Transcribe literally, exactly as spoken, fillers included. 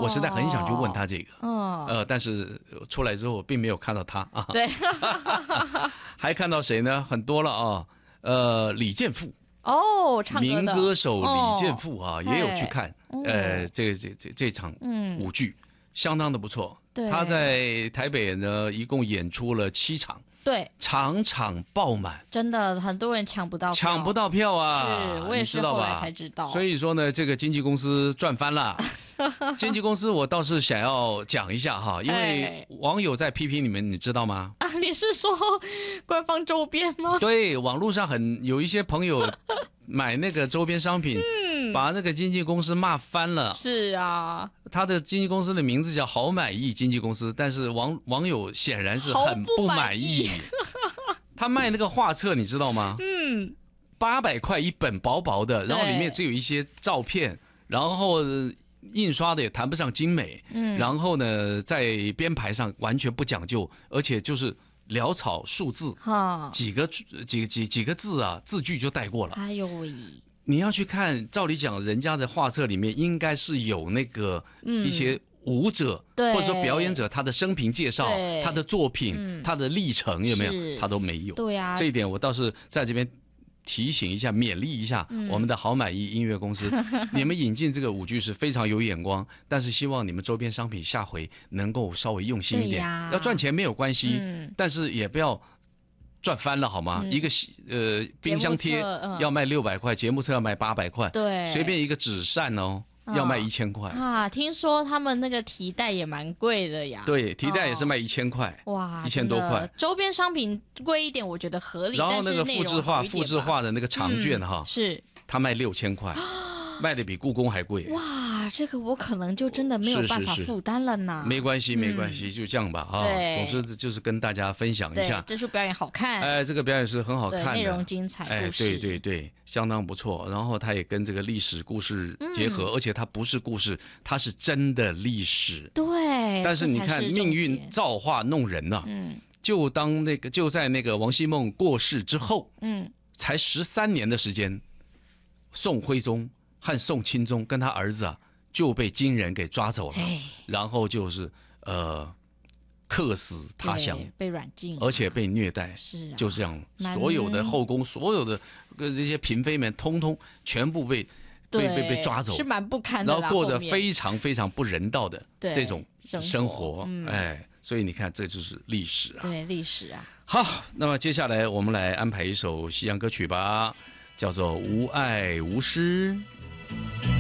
我实在很想去问他这个。 哦。 呃，但是出来之后并没有看到他啊。 对。 还看到谁呢？很多了啊。呃，李健富。 哦，唱歌的民歌手李健富啊， 哦、 也有去看。 嗯、 呃，这这这这场舞剧、嗯、相当的不错。 对。 他在台北呢，一共演出了七场。 对， 场场爆满， 真的很多人抢不到票， 抢不到票啊！ 是，我也是后来才知道。 所以说呢，这个经纪公司赚翻了。经纪公司我倒是想要讲一下哈，因为网友在批评你们，你知道吗？ 啊，你是说官方周边吗？ 对，网络上很有一些朋友买那个周边商品， 嗯， 把那个经纪公司骂翻了。 是啊， 他的经纪公司的名字叫好满意经纪公司，但是网网友显然是很不满意。他卖那个画册，你知道吗？ 嗯， 八百块一本，薄薄的，然后里面只有一些照片，然后印刷的也谈不上精美， 嗯， 然后呢，在编排上完全不讲究，而且就是潦草数字， 哈， 几个几几几个字啊，字句就带过了。 哎呦喂！ 你要去看，照理讲，人家的画册里面应该是有那个一些舞者、 嗯、 或者说表演者他的生平介绍、他的作品、 嗯、 他的历程有没有？他都没有。 对啊， 这一点我倒是在这边提醒一下、勉励一下我们的好满意音乐公司，嗯、你们引进这个舞剧是非常有眼光，但是希望你们周边商品下回能够稍微用心一点。要赚钱没有关系， 嗯、 但是也不要赚翻了好吗？嗯、一个呃冰箱贴要卖六百块，节目册要卖八百块， 对，随便一个纸扇哦。要卖一千块啊！听说他们那个提袋也蛮贵的呀。 对，提袋也是卖一千块。 哇， 一千多块。 周边商品贵一点，我觉得合理。 然后那个复制画、复制画的那个长卷哈， 是， 他卖六千块，卖的比故宫还贵。 哇，这个我可能就真的没有办法负担了呢。 没关系，没关系，就这样吧啊。总之就是跟大家分享一下。 这出表演好看。 哎，这个表演是很好看的， 内容精彩， 哎，对对对，相当不错。然后它也跟这个历史故事结合，而且它不是故事，它是真的历史。 对。 但是你看，命运造化弄人呐。 嗯。 就当那个就在那个王希孟过世之后， 嗯， 才十三年的时间，宋徽宗和宋钦宗跟他儿子啊就被金人给抓走了，然后就是呃客死他乡， 被软禁， 而且被虐待， 是、啊、 就这样，所有的后宫，所有的这些嫔妃们，通通全部被被被被抓走， 是蛮不堪的， 然后过着非常非常不人道的这种生活， 嗯、 哎，所以你看，这就是历史啊， 对历史啊。 好，那么接下来我们来安排一首西洋歌曲吧，叫做《无爱无失》。